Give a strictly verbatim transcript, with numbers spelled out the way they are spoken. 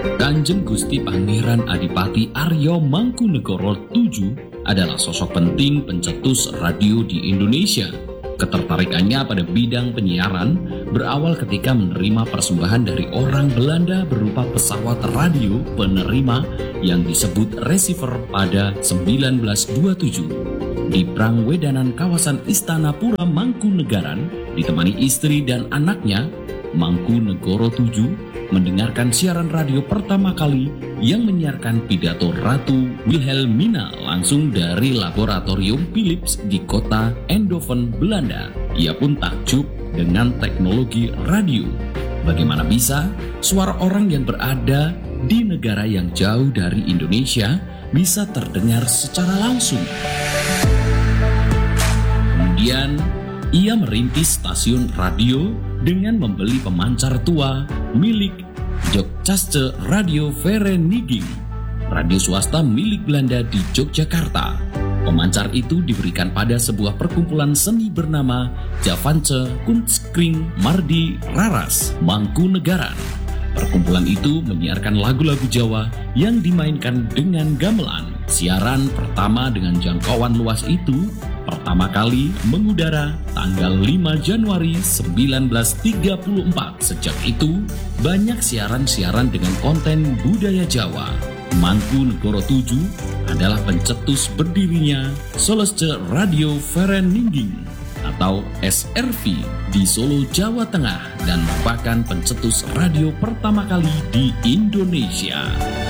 Kanjeng Gusti Pangeran Adipati Aryo Mangkunegoro tujuh adalah sosok penting pencetus radio di Indonesia. Ketertarikannya pada bidang penyiaran berawal ketika menerima persembahan dari orang Belanda berupa pesawat radio penerima yang disebut receiver pada seribu sembilan ratus dua puluh tujuh. Di Prangwedanan kawasan Istana Pura Mangkunegaran, ditemani istri dan anaknya, Mangkunegoro tujuh mendengarkan siaran radio pertama kali yang menyiarkan pidato Ratu Wilhelmina langsung dari laboratorium Philips di kota Eindhoven, Belanda. Ia pun takjub dengan teknologi radio. Bagaimana bisa suara orang yang berada di negara yang jauh dari Indonesia bisa terdengar secara langsung? Kemudian ia merintis stasiun radio dengan membeli pemancar tua milik Jogjaste Radio Vereniging, radio swasta milik Belanda di Yogyakarta. Pemancar itu diberikan pada sebuah perkumpulan seni bernama Javantse Kunstkring Mardi Raras, Mangkunegaran. Perkumpulan itu menyiarkan lagu-lagu Jawa yang dimainkan dengan gamelan. Siaran pertama dengan jangkauan luas itu pertama kali mengudara tanggal lima Januari seribu sembilan ratus tiga puluh empat. Sejak itu, banyak siaran-siaran dengan konten budaya Jawa. Mangkunegoro tujuh adalah pencetus berdirinya Solosce Radio Vereniging atau S R V di Solo, Jawa Tengah, dan merupakan pencetus radio pertama kali di Indonesia.